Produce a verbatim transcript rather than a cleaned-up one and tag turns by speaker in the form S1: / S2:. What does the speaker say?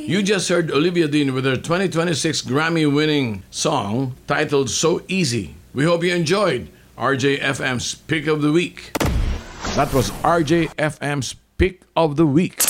S1: You just heard Olivia Dean with her twenty twenty-six Grammy-winning song titled So Easy. We hope you enjoyed R J F M's Pick of the Week. That was R J F M's Pick of the Week.